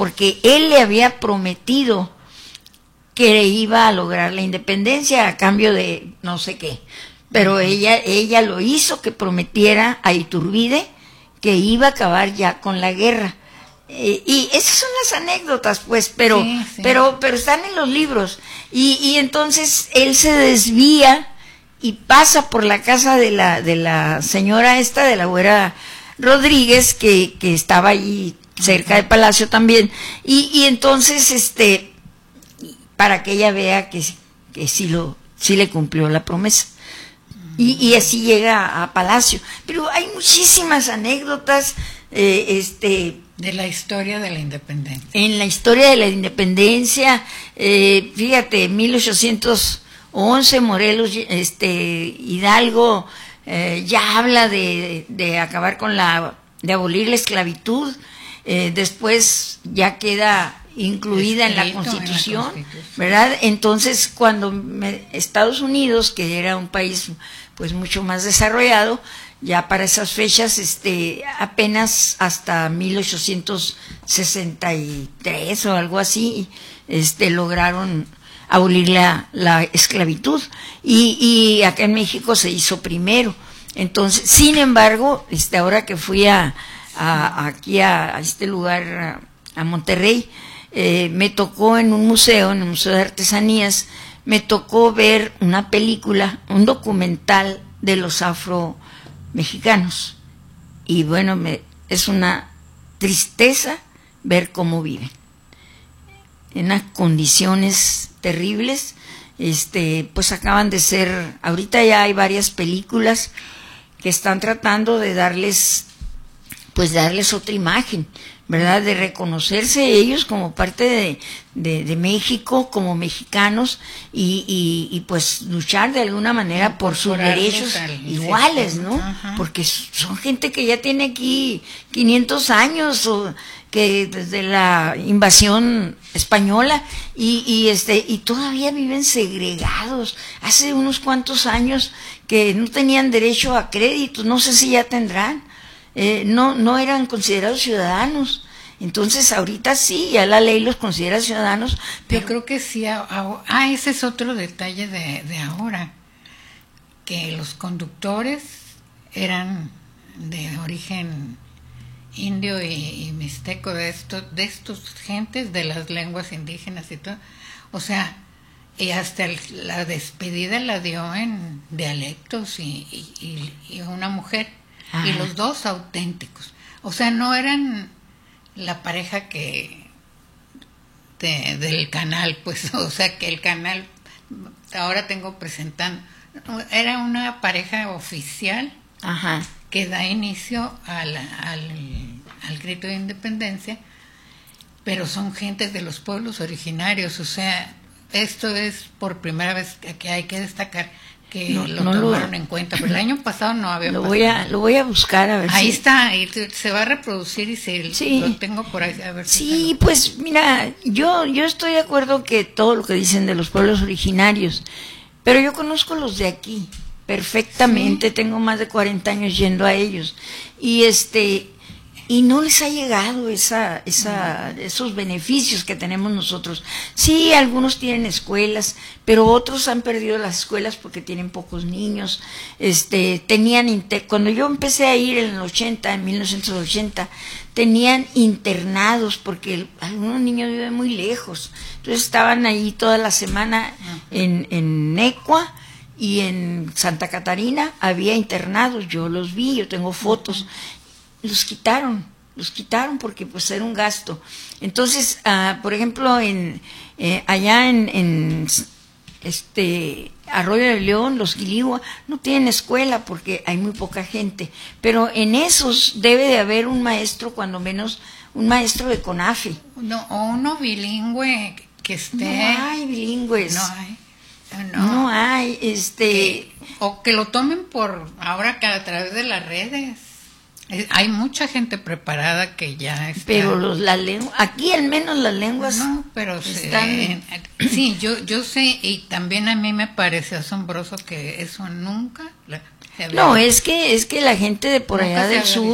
porque él le había prometido que iba a lograr la independencia a cambio de no sé qué. Pero ella lo hizo, que prometiera a Iturbide que iba a acabar ya con la guerra. Y esas son las anécdotas, pues, pero están en los libros. Y entonces él se desvía y pasa por la casa de la señora esta, de la güera Rodríguez, que estaba ahí cerca del palacio también. Y entonces, para que ella vea que sí le cumplió la promesa. Y así llega a Palacio. Pero hay muchísimas anécdotas, de la historia de la independencia. En la historia de la independencia, fíjate, 1811, Morelos, Hidalgo, ya habla de acabar de abolir la esclavitud. Después ya queda incluida en la Constitución, ¿verdad? Entonces, cuando Estados Unidos, que era un país pues mucho más desarrollado, ya para esas fechas, apenas hasta 1863 o algo así, lograron abolir la esclavitud, y acá en México se hizo primero. Entonces, sin embargo, ahora que fui aquí a este lugar, a Monterrey, me tocó en un museo, en el Museo de Artesanías, me tocó ver una película, un documental de los afromexicanos. Y bueno, es una tristeza ver cómo viven. En unas condiciones terribles. Pues acaban de ser, ahorita ya hay varias películas que están tratando de darles otra imagen, ¿verdad? De reconocerse ellos como parte de México, como mexicanos, y pues luchar de alguna manera por sus derechos iguales, ¿no? Ajá. Porque son gente que ya tiene aquí 500 años, o que desde la invasión española, y todavía viven segregados. Hace unos cuantos años que no tenían derecho a créditos, no sé si ya tendrán. No eran considerados ciudadanos. Entonces ahorita sí, ya la ley los considera ciudadanos. Pero yo creo que sí. Ese es otro detalle de ahora, que los conductores eran de origen indio y mixteco, de estos gentes de las lenguas indígenas y todo. O sea, y hasta la despedida la dio en dialectos y una mujer. Ajá. Y los dos auténticos. O sea, no eran la pareja del canal, pues, o sea, que el canal, ahora tengo presentando, era una pareja oficial. Ajá. Que da inicio al grito de independencia, pero son gentes de los pueblos originarios. O sea, esto es por primera vez que hay que destacar que lo tomaron en cuenta, pero el año pasado no había lo voy a buscar a ver. Ahí está, ahí se va a reproducir y sí, lo tengo por ahí a ver. Sí, pues mira, yo estoy de acuerdo que todo lo que dicen de los pueblos originarios, pero yo conozco los de aquí perfectamente. Sí. Tengo más de 40 años yendo a ellos, y no les ha llegado esos beneficios que tenemos nosotros. Sí, algunos tienen escuelas, pero otros han perdido las escuelas porque tienen pocos niños. Cuando yo empecé a ir en 1980, tenían internados porque algunos niños viven muy lejos. Entonces estaban ahí toda la semana en Necua y en Santa Catarina. Había internados, yo los vi, yo tengo fotos. Los quitaron porque pues era un gasto. Entonces, por ejemplo, allá en Arroyo de León, los Quiligua, no tienen escuela porque hay muy poca gente, pero en esos debe de haber un maestro, cuando menos un maestro de CONAFE. O uno bilingüe que esté. No hay bilingües. No hay. No hay, o que lo tomen por ahora, que a través de las redes. Hay mucha gente preparada que ya está. Pero aquí al menos las lenguas no, pero están. Sí, yo sé, y también a mí me parece asombroso que eso nunca. No, es que la gente de por allá del sur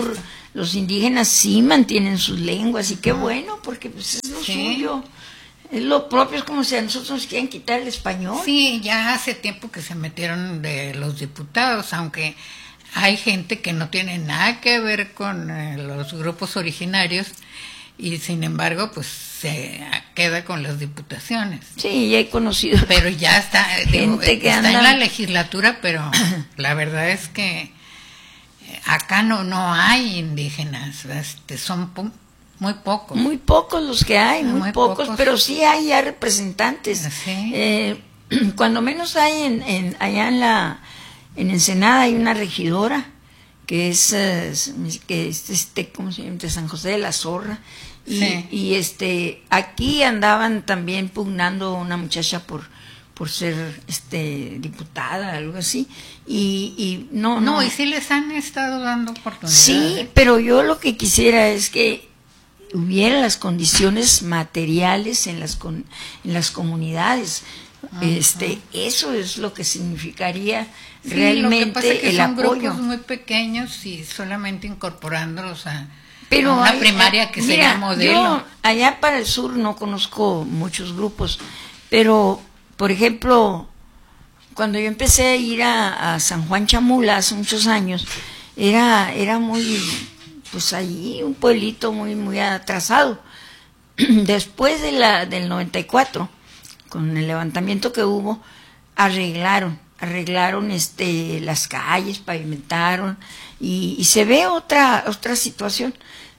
los indígenas sí mantienen sus lenguas y qué bueno, porque pues es lo suyo. Es lo propio, es como si a nosotros nos quieren quitar el español. Sí, ya hace tiempo que se metieron de los diputados, aunque hay gente que no tiene nada que ver con los grupos originarios y sin embargo pues se queda con las diputaciones. Sí, ya he conocido. Pero ya está, gente que está anda en la legislatura, pero la verdad es que acá no hay indígenas, son muy pocos. Muy pocos los que hay, muy pocos, pero sí hay ya representantes. ¿Sí? Cuando menos hay allá en Ensenada hay una regidora que es ¿cómo se llama? De San José de la Zorra. Y aquí andaban también pugnando una muchacha por ser diputada, algo así, y no y sí les han estado dando oportunidades. Sí, pero yo lo que quisiera es que hubiera las condiciones materiales en las comunidades. Eso es lo que significaría realmente lo que pasa es que el son apoyo. Grupos muy pequeños y solamente incorporándolos a Pero una primaria que sería modelo. Yo allá para el sur no conozco muchos grupos, pero por ejemplo, cuando yo empecé a ir a San Juan Chamula hace muchos años, era muy, pues ahí un pueblito muy atrasado. Después del 94, con el levantamiento que hubo, arreglaron las calles, pavimentaron y se ve otra situación.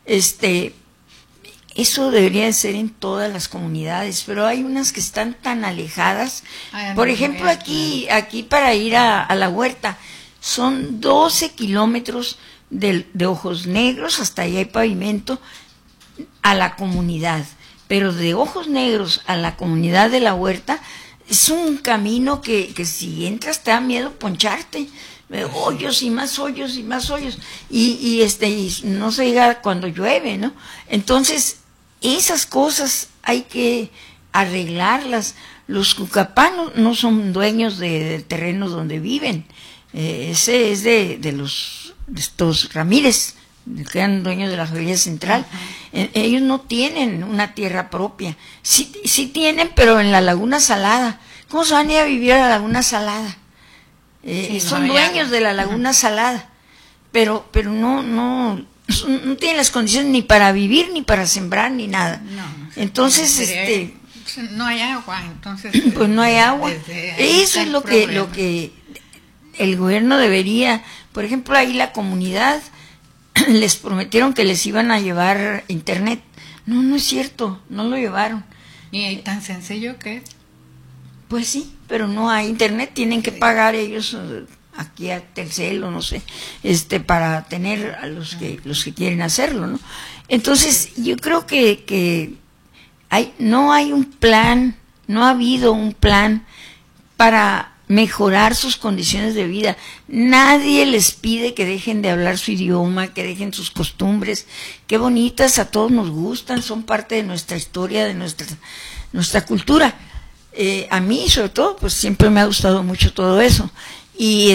Eso debería de ser en todas las comunidades, pero hay unas que están tan alejadas. Por ejemplo, aquí para ir a la huerta son 12 kilómetros de Ojos Negros, hasta allá hay pavimento, a la comunidad. Pero de Ojos Negros a la comunidad de la huerta es un camino que si entras te da miedo poncharte. Hoyos y más hoyos y más hoyos. Y no se diga cuando llueve, ¿no? Entonces, esas cosas hay que arreglarlas. Los cucapanos no son dueños del terreno donde viven. Ese es de estos Ramírez, que eran dueños de la Feria Central. Ellos no tienen una tierra propia. Sí tienen, pero en la Laguna Salada. ¿Cómo se van a ir a vivir a la Laguna Salada? Son dueños de la Laguna Salada, pero no tienen las condiciones ni para vivir, ni para sembrar, ni nada. Entonces, no hay agua, entonces pues no hay agua. Eso es lo que el gobierno debería. Por ejemplo, ahí la comunidad les prometieron que les iban a llevar internet. No es cierto, no lo llevaron. ¿Y tan sencillo que es? Pues sí, pero no hay internet, tienen que pagar ellos aquí a Telcel o no sé, para tener a los que quieren hacerlo, ¿no? Entonces, yo creo que no hay un plan, no ha habido un plan para mejorar sus condiciones de vida. Nadie les pide que dejen de hablar su idioma, que dejen sus costumbres. Qué bonitas, a todos nos gustan, son parte de nuestra historia, de nuestra cultura. A mí, sobre todo, pues siempre me ha gustado mucho todo eso. Y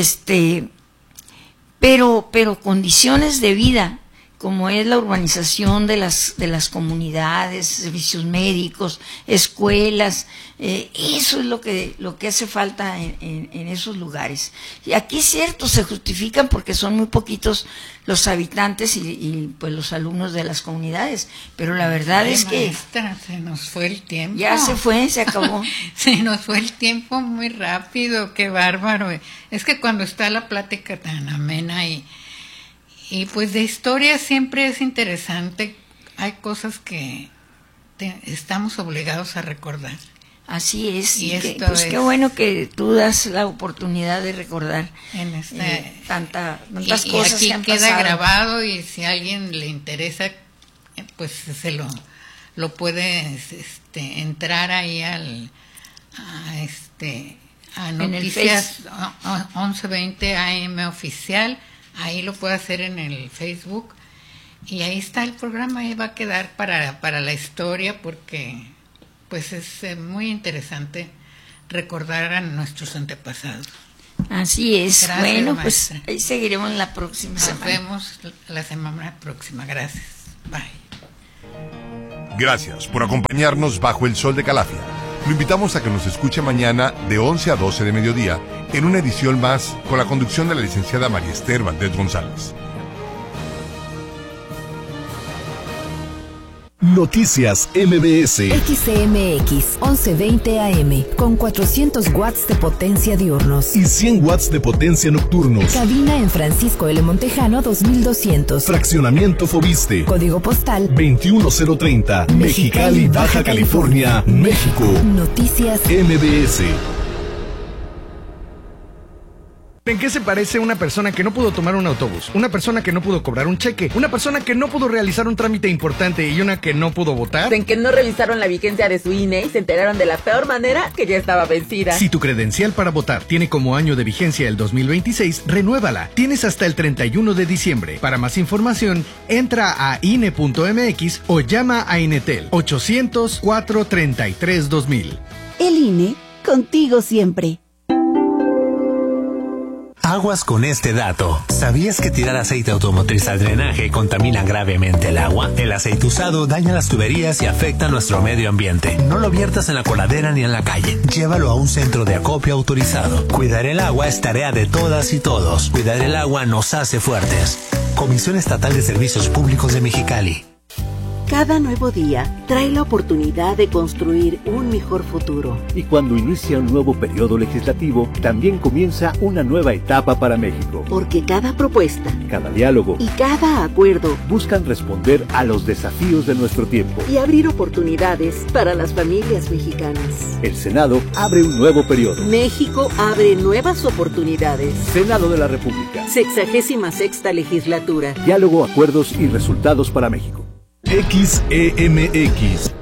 pero condiciones de vida, como es la urbanización de las comunidades, servicios médicos, escuelas, eso es lo que hace falta en esos lugares. Y aquí es cierto, se justifican porque son muy poquitos los habitantes y pues los alumnos de las comunidades, pero la verdad es que maestra, se nos fue el tiempo. Ya se acabó. Se nos fue el tiempo muy rápido, qué bárbaro. Es que cuando está la plática tan amena y pues de historia siempre es interesante, hay cosas que estamos obligados a recordar. Así es, y pues qué bueno que tú das la oportunidad de recordar en tantas y cosas aquí que han queda pasado. grabado y si a alguien le interesa, pues se lo puede entrar ahí a Noticias 1120 AM oficial. Ahí lo puede hacer en el Facebook y ahí está el programa, ahí va a quedar para la historia porque pues es muy interesante recordar a nuestros antepasados. Así es. Gracias, bueno, maestra. pues ahí seguiremos la próxima semana. Nos vemos la semana próxima. Gracias. Bye. Gracias por acompañarnos bajo el sol de Calafia. Lo invitamos a que nos escuche mañana de 11 a 12 de mediodía en una edición más con la conducción de la licenciada María Esther Valdés González. Noticias MBS. XCMX 1120 AM con 400 watts de potencia diurnos Y 100 watts de potencia nocturnos. Cabina en Francisco L. Montejano 2200. Fraccionamiento Fobiste. Código postal 21030. Mexicali, Baja California, México. Noticias MBS. ¿En qué se parece una persona que no pudo tomar un autobús? Una persona que no pudo cobrar un cheque, una persona que no pudo realizar un trámite importante y una que no pudo votar. En que no revisaron la vigencia de su INE y se enteraron de la peor manera que ya estaba vencida. Si tu credencial para votar tiene como año de vigencia el 2026, renuévala. Tienes hasta el 31 de diciembre. Para más información, entra a INE.mx o llama a Inetel 800-433-2000. El INE, contigo siempre. Aguas con este dato. ¿Sabías que tirar aceite automotriz al drenaje contamina gravemente el agua? El aceite usado daña las tuberías y afecta a nuestro medio ambiente. No lo viertas en la coladera ni en la calle. Llévalo a un centro de acopio autorizado. Cuidar el agua es tarea de todas y todos. Cuidar el agua nos hace fuertes. Comisión Estatal de Servicios Públicos de Mexicali. Cada nuevo día trae la oportunidad de construir un mejor futuro. Y cuando inicia un nuevo periodo legislativo, también comienza una nueva etapa para México. Porque cada propuesta, cada diálogo y cada acuerdo buscan responder a los desafíos de nuestro tiempo y abrir oportunidades para las familias mexicanas. El Senado abre un nuevo periodo. México abre nuevas oportunidades. Senado de la República. 66ª legislatura. Diálogo, acuerdos y resultados para México. XEMX